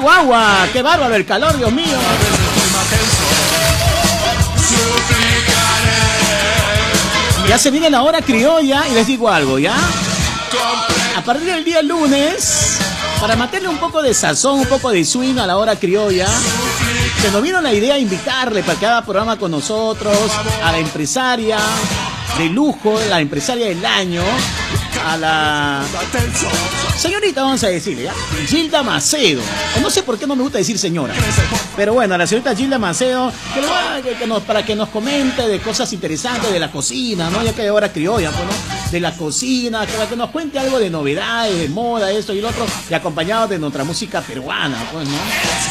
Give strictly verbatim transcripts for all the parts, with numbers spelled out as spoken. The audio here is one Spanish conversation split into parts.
agua, agua. Qué bárbaro el calor, Dios mío. Ya se viene la hora criolla y les digo algo, ¿ya? A partir del día lunes, para meterle un poco de sazón, un poco de swing a la hora criolla, se nos vino la idea de invitarle para que haga programa con nosotros a la empresaria de lujo, la empresaria del año, a la señorita, vamos a decirle, ¿ya? Gilda Macedo. O no sé por qué no me gusta decir señora. Pero bueno, a la señorita Gilda Macedo, que, que, que nos, para que nos comente de cosas interesantes de la cocina, ¿no? Ya que hay hora criolla, pues, ¿no? De la cocina, que, que nos cuente algo de novedades, de moda, esto y lo otro, y acompañado de nuestra música peruana, pues, ¿no?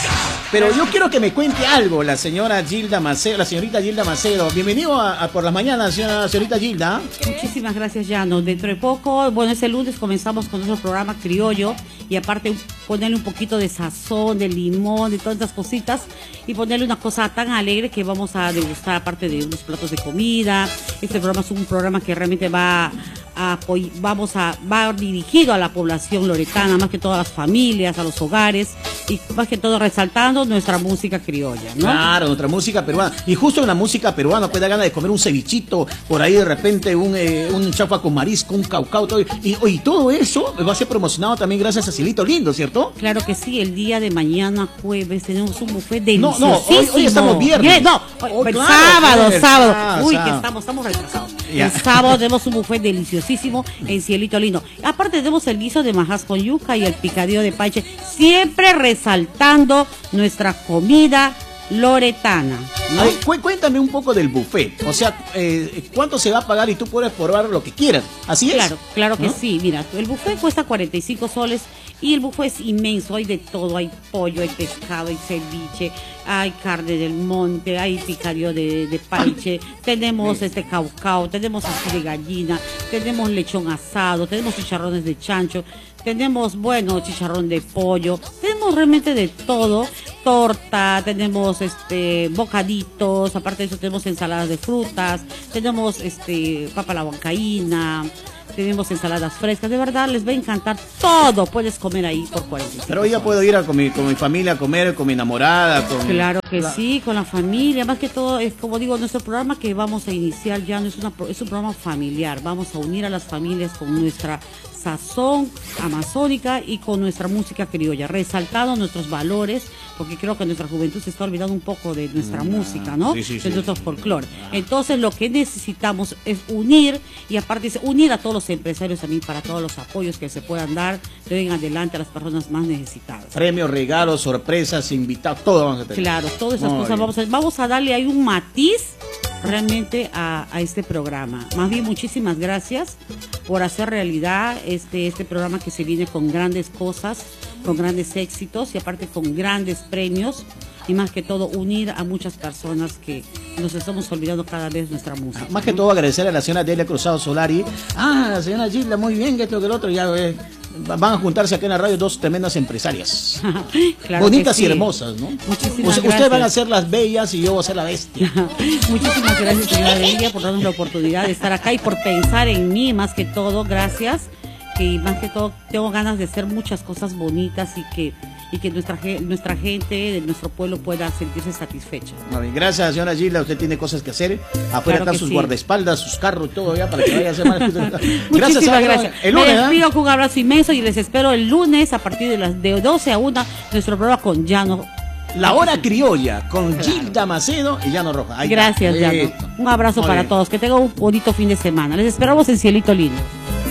Pero yo quiero que me cuente algo la señora Gilda Macedo, la señorita Gilda Macedo. Bienvenido a, a Por las Mañanas, señora, señorita Gilda. Muchísimas gracias, Llano. Dentro de poco, bueno, ese lunes comenzamos con nuestro programa criollo y aparte ponerle un poquito de sazón, de limón, de todas estas cositas y ponerle una cosa tan alegre que vamos a degustar aparte de unos platos de comida. Este programa es un programa que realmente va a, vamos a, va dirigido a la población loretana, más que todas las familias, a los hogares y más que todo resaltando nuestra música criolla, ¿no? Claro, nuestra música peruana. Y justo en la música peruana puede dar ganas de comer un cevichito, por ahí de repente un, eh, un chapa con marisco, un caucao, todo. Y, y todo eso va a ser promocionado también gracias a Cielito Lindo, ¿cierto? Claro que sí, el día de mañana, jueves, tenemos un buffet deliciosísimo. No, no, hoy, hoy estamos viernes. Bien, no, hoy, oh, claro, sábado, pues, sábado. ah, Uy, sábado. que estamos, estamos retrasados. Ya. El sábado tenemos un buffet deliciosísimo en Cielito Lindo. Aparte tenemos el guiso de majas con yuca y el picadillo de paiche, siempre resaltando nuestra comida loretana, ¿no? A ver, cu cuéntame un poco del buffet. O sea, eh, ¿cuánto se va a pagar y tú puedes probar lo que quieras? ¿Así es? Claro, claro que ¿no? sí. Mira, el buffet cuesta cuarenta y cinco soles y el buffet es inmenso. Hay de todo, hay pollo, hay pescado, hay ceviche, hay carne del monte, hay picadillo de, de paiche, tenemos este caucao, tenemos ají de gallina, tenemos lechón asado, tenemos chicharrones de chancho, tenemos, bueno, chicharrón de pollo, tenemos realmente de todo, torta, tenemos este bocaditos, aparte de eso tenemos ensaladas de frutas, tenemos este papa a la huancaína, tenemos ensaladas frescas, de verdad les va a encantar todo, puedes comer ahí por cuarenta y cinco. Pero hoy ya puedo ir a, con, mi, con mi familia a comer, con mi enamorada, con... Claro que sí, con la familia, más que todo, es como digo, nuestro programa que vamos a iniciar ya no es, una, es un programa familiar, vamos a unir a las familias con nuestra sazón amazónica y con nuestra música criolla, resaltando nuestros valores, porque creo que nuestra juventud se está olvidando un poco de nuestra mm, música, ¿no? Sí, sí, sí. De nuestro folclore. Entonces lo que necesitamos es unir y aparte unir a todos los empresarios también para todos los apoyos que se puedan dar de hoy en adelante a las personas más necesitadas. Premios, regalos, sorpresas, invitados, todo vamos a tener. Claro, todas esas Muy cosas bien. vamos a, vamos a darle ahí un matiz realmente a, a este programa. Más bien, muchísimas gracias por hacer realidad este, este programa que se viene con grandes cosas, con grandes éxitos y aparte con grandes premios y más que todo unir a muchas personas que nos estamos olvidando cada vez nuestra música. Más que todo agradecer a la señora Delia Cruzado Solari. Ah, la señora Gilda, muy bien, que esto que el otro, ya eh, van a juntarse aquí en la radio dos tremendas empresarias. Claro, bonitas sí. y hermosas, ¿no? Muchísimas Usted, gracias. ustedes van a ser las bellas y yo voy a ser la bestia. Muchísimas gracias, señora Delia, por darnos la oportunidad de estar acá y por pensar en mí, más que todo, gracias. Que más que todo tengo ganas de hacer muchas cosas bonitas y que y que nuestra nuestra gente de nuestro pueblo pueda sentirse satisfecha. Muy bien, gracias, señora Gilda. Usted tiene cosas que hacer. Afuera Claro están que sus sí. guardaespaldas, sus carros, todo ya para que vaya a hacer más. Gracias, Muchísimas gracias. El lunes, Me ¿eh? despido con un abrazo inmenso y les espero el lunes a partir de las de doce a una nuestro programa con Llano. La hora criolla con Gilda Macedo y Llano Roja. Ahí Gracias, está. Llano. Un abrazo Muy para bien. todos. Que tengan un bonito fin de semana. Les esperamos en Cielito Lindo.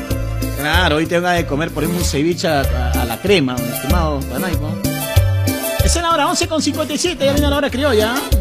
Claro, hoy tengo ganas de comer por ejemplo un ceviche a, a, a la crema, mi estimado Panay, ¿no? Es en la hora once con cincuenta y siete, ya viene la hora criolla.